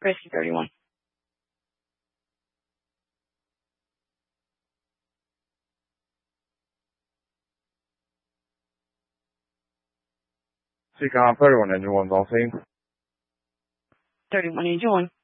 Rescue 31. Seacom 31, engine 1's on scene. 31, engine 1.